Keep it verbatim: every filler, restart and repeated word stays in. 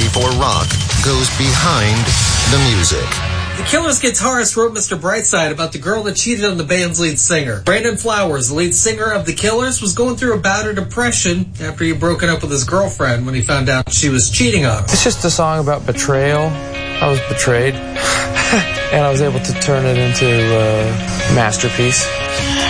ninety-four Rock goes behind the music. The Killers guitarist wrote Mister Brightside about the girl that cheated on the band's lead singer. Brandon Flowers, the lead singer of the Killers, was going through a bout of depression after he had broken up with his girlfriend when he found out she was cheating on him. It's just a song about betrayal. I was betrayed, and I was able to turn it into a masterpiece.